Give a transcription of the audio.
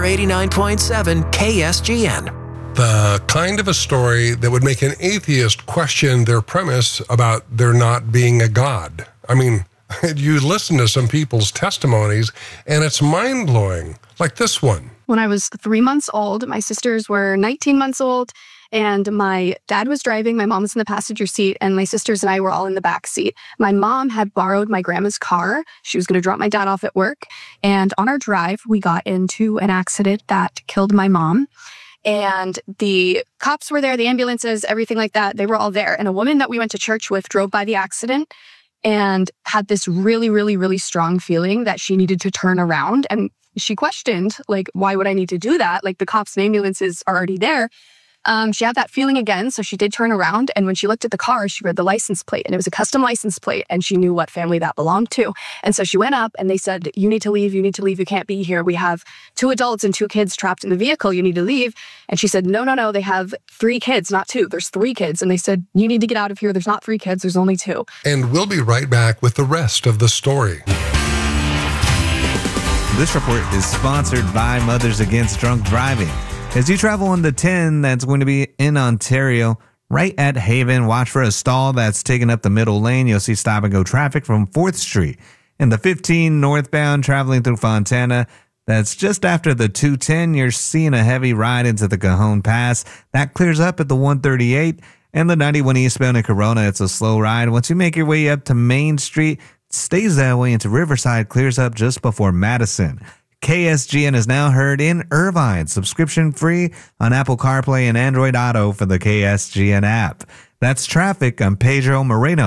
Weather 89.7 KSGN. The kind of a story that would make an atheist question their premise about there not being a God. I mean, you listen to some people's testimonies, and it's mind-blowing, like this one. When I was 3 months old, my sisters were 19 months old, and my dad was driving, my mom was in the passenger seat, and my sisters and I were all in the back seat. My mom had borrowed my grandma's car. She was going to drop my dad off at work, and on our drive, we got into an accident that killed my mom. And the cops were there, the ambulances, everything like that, they were all there. And a woman that we went to church with drove by the accident and had this really, really, really strong feeling that she needed to turn around. And she questioned, like, why would I need to do that? Like, the cops and ambulances are already there. She had that feeling again, so she did turn around, and when she looked at the car, she read the license plate, and it was a custom license plate, and she knew what family that belonged to. And so she went up, and they said, you need to leave, you can't be here. We have 2 adults and 2 kids trapped in the vehicle, you need to leave. And she said, no, they have 3 kids, not 2. There's 3 kids. And they said, you need to get out of here. There's not 3 kids, there's only 2. And we'll be right back with the rest of the story. This report is sponsored by Mothers Against Drunk Driving. As you travel on the 10 that's going to be in Ontario, right at Haven, watch for a stall that's taking up the middle lane. You'll see stop-and-go traffic from 4th Street. And the 15 northbound traveling through Fontana, that's just after the 210. You're seeing a heavy ride into the Cajon Pass. That clears up at the 138. And the 91 eastbound in Corona, it's a slow ride. Once you make your way up to Main Street, it stays that way into Riverside, clears up just before Madison. KSGN is now heard in Irvine, subscription free on Apple CarPlay and Android Auto for the KSGN app. That's traffic. I'm Pedro Moreno.